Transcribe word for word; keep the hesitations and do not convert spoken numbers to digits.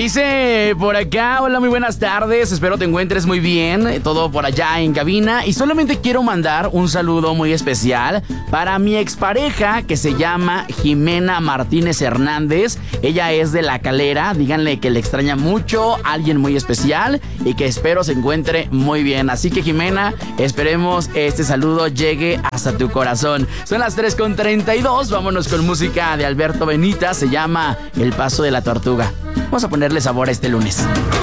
Dice por acá, hola, muy buenas tardes, espero te encuentres muy bien, todo por allá en cabina. Y solamente quiero mandar un saludo muy especial para mi expareja que se llama Jimena Martínez Hernández. Ella es de La Calera, díganle que le extraña mucho, alguien muy especial y que espero se encuentre muy bien. Así que Jimena, esperemos este saludo llegue hasta tu corazón. Son las tres con treinta y dos, vámonos con música de Alberto Benita, se llama El Paso de la Tortuga. Vamos a ponerle sabor a este lunes.